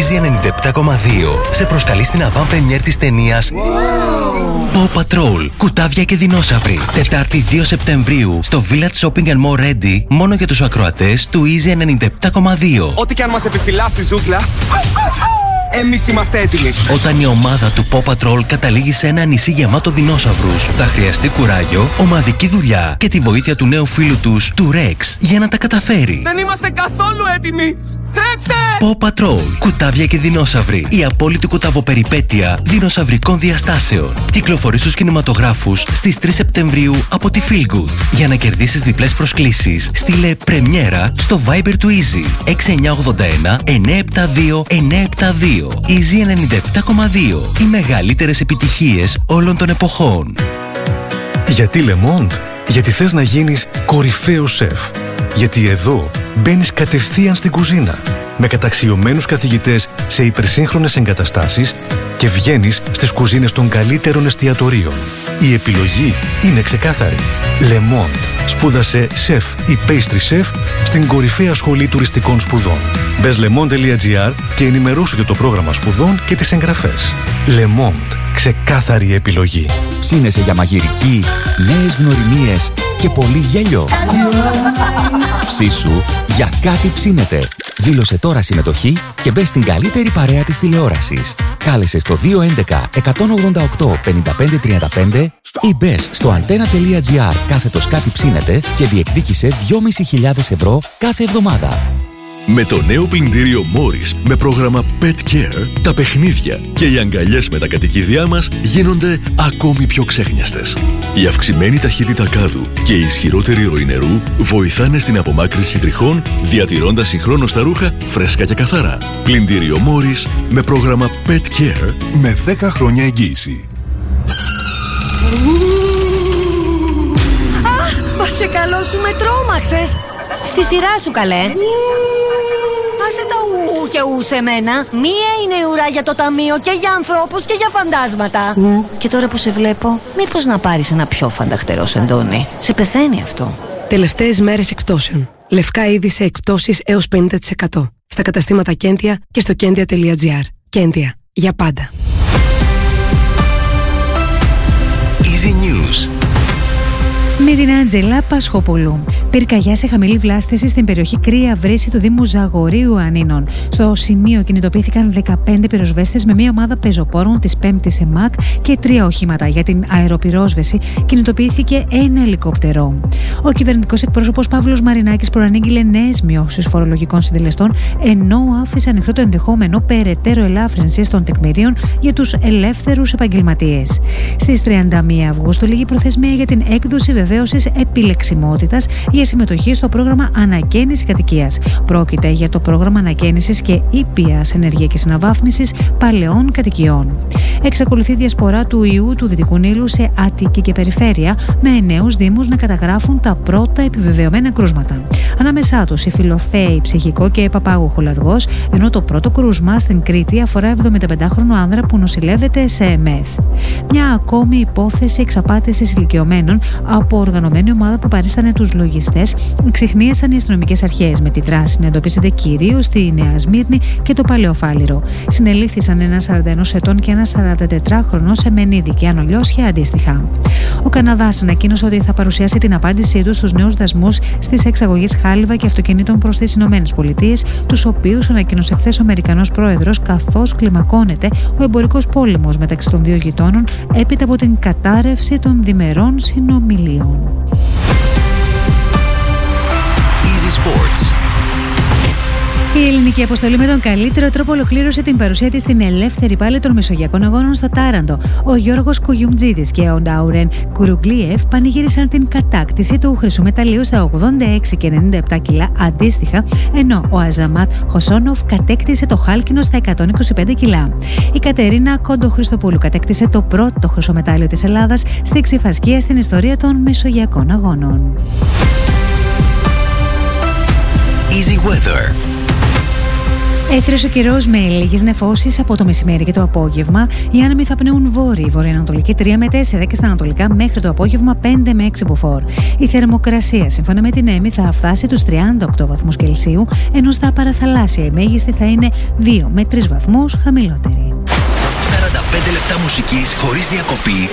Easy 97,2 σε προσκαλεί στην avant premiere της ταινίας Paw Patrol, κουτάβια και δεινόσαυροι. Τετάρτη 2 Σεπτεμβρίου στο Village Shopping and More Ready, μόνο για τους ακροατές του Easy 97,2. Ό,τι και αν μας επιφυλάσει η ζούγκλα, εμείς είμαστε έτοιμοι. Όταν η ομάδα του Paw Patrol καταλήγει σε ένα νησί γεμάτο δεινόσαυρους, θα χρειαστεί κουράγιο, ομαδική δουλειά και τη βοήθεια του νέου φίλου τους, του Rex, για να τα καταφέρει. Δεν είμαστε καθόλου έτοιμοι. Τρέξτε! Paw Patrol, κουτάβια και δεινόσαυροι. Η απόλυτη κουταβοπεριπέτεια δεινοσαυρικών διαστάσεων. Κυκλοφορεί στους κινηματογράφους στις 3 Σεπτεμβρίου από τη Feel Good. Για να κερδίσεις διπλές προσκλήσεις, στείλε πρεμιέρα στο Viber του Easy 6981 972 972. Easy 97,2. Οι μεγαλύτερες επιτυχίες όλων των εποχών. Γιατί Le Monde? Γιατί θες να γίνεις κορυφαίος σεφ. Γιατί εδώ μπαίνεις κατευθείαν στην κουζίνα με καταξιωμένους καθηγητές σε υπερσύγχρονες εγκαταστάσεις και βγαίνεις στις κουζίνες των καλύτερων εστιατορίων. Η επιλογή είναι ξεκάθαρη. Le Monde. Σπούδασε σεφ ή pastry chef στην κορυφαία σχολή τουριστικών σπουδών. Μπες lemond.gr και ενημερώσου για το πρόγραμμα σπουδών και τις εγγραφές. Le Monde. Ξεκάθαρη επιλογή. Ψήνεσαι για μαγειρική, νέες γνωριμίες και πολύ γέλιο. Ψήσου για κάτι ψήνεται. Δήλωσε τώρα συμμετοχή και μπες στην καλύτερη παρέα της τηλεόρασης. Κάλεσε στο 211 188 5535 ή μπες στο antenna.gr κάθετος κάτι ψήνεται και διεκδίκησε 2.500 ευρώ κάθε εβδομάδα. Με το νέο πλυντήριο Morris με πρόγραμμα Pet Care, τα παιχνίδια και οι αγκαλιές με τα κατοικίδια μας γίνονται ακόμη πιο ξέχνιαστες. Η αυξημένη ταχύτητα κάδου και η ισχυρότερη ροή νερού βοηθάνε στην απομάκρυνση τριχών, διατηρώντας συγχρόνως τα ρούχα φρέσκα και καθαρά. Πλυντήριο Morris με πρόγραμμα Pet Care με 10 χρόνια εγγύηση. Μα σε καλό σου με τρόμαξες. Στη σειρά σου, καλέ. Άσε τα ου και ου σε μένα. Μία είναι η ουρά για το ταμείο και για ανθρώπους και για φαντάσματα. Και τώρα που σε βλέπω, μήπως να πάρεις ένα πιο φανταχτερό σεντόνι. Σε πεθαίνει αυτό. Τελευταίες μέρες εκπτώσεων. Λευκά είδη σε εκπτώσεις έως 50%. Στα καταστήματα Κέντια και στο kendia.gr. Κέντια. Για πάντα. Easy News. Με την Άντζελα Πασχοπούλου. Πυρκαγιά σε χαμηλή βλάστηση στην περιοχή Κρύα Βρύση του Δήμου Ζαγορείου Ανίνων. Στο σημείο κινητοποιήθηκαν 15 πυροσβέστες με μια ομάδα πεζοπόρων της 5ης ΕΜΑΚ και 3 οχήματα. Για την αεροπυρόσβεση κινητοποιήθηκε ένα ελικόπτερο. Ο κυβερνητικός εκπρόσωπος Παύλος Μαρινάκης προανήγγειλε νέες μειώσεις φορολογικών συντελεστών, ενώ άφησε ανοιχτό το ενδεχόμενο περαιτέρω ελάφρυνσης των τεκμηρίων για τους ελεύθερους επαγγελματίες. Στις 31 Αυγούστου λήγει προθεσμία για την έκδοση βεβαίωσης επιλεξιμότητας για συμμετοχή στο πρόγραμμα Ανακαίνιση Κατοικίας. Πρόκειται για το πρόγραμμα ανακαίνισης και ήπιας ενεργειακής αναβάθμισης παλαιών κατοικιών. Εξακολουθεί η διασπορά του ιού του Δυτικού Νείλου σε Αττική και περιφέρεια, με νέους δήμους να καταγράφουν τα πρώτα επιβεβαιωμένα κρούσματα. Ανάμεσά τους η Φιλοθέη Ψυχικό και Παπάγου Χολαργός, ενώ το πρώτο κρούσμα στην Κρήτη αφορά 75χρονο άνδρα που νοσηλεύεται σε ΕΜΕΘ. Μια ακόμη υπόθεση εξαπάτησης ηλικιωμένων από οργανωμένη ομάδα που παρίστανε τους λογιστές ξεχνίασαν οι αστυνομικές αρχές, με τη δράση να εντοπίζεται κυρίως στη Νέα Σμύρνη και το Παλαιοφάλιρο. Συνελήφθησαν ένα 41 ετών και ένα 44χρονο σε Μενίδη και Ανολιώσια αντίστοιχα. Ο Καναδάς ανακοίνωσε ότι θα παρουσιάσει την απάντησή του στους νέους δασμούς στις εξαγωγές χάλιβα και αυτοκινήτων προς τις ΗΠΑ, τους οποίους ανακοίνωσε χθες ο Αμερικανός πρόεδρος, καθώς κλιμακώνεται ο εμπορικός πόλεμος μεταξύ των δύο γειτόνων έπειτα από την κατάρρευση των διμερών συνομιλίων. Easy Sports. Η ελληνική αποστολή με τον καλύτερο τρόπο ολοκλήρωσε την παρουσία της στην ελεύθερη πάλη των Μεσογειακών Αγώνων στο Τάραντο. Ο Γιώργος Κουγιουμτζίδης και ο Ντάουρεν Κουρουγκλίεφ πανηγύρισαν την κατάκτηση του χρυσού μεταλλίου στα 86 και 97 κιλά αντίστοιχα, ενώ ο Αζαμάτ Χοσόνοφ κατέκτησε το χάλκινο στα 125 κιλά. Η Κατερίνα Κοντοχρυστοπούλου κατέκτησε το πρώτο χρυσό μετάλλιο της Ελλάδας στη ξιφασκία στην ιστορία των Μεσογειακών Αγώνων. Easy Weather. Έθριος ο καιρός με λίγες νεφώσεις από το μεσημέρι και το απόγευμα. Οι άνεμοι θα πνέουν βορειοανατολική 3 με 4 και στα ανατολικά μέχρι το απόγευμα 5 με 6 μποφόρ. Η θερμοκρασία σύμφωνα με την ΕΜΗ θα φτάσει τους 38 βαθμούς Κελσίου, ενώ στα παραθαλάσσια η μέγιστη θα είναι 2 με 3 βαθμούς χαμηλότερη. 45 λεπτά μουσικής χωρίς διακοπή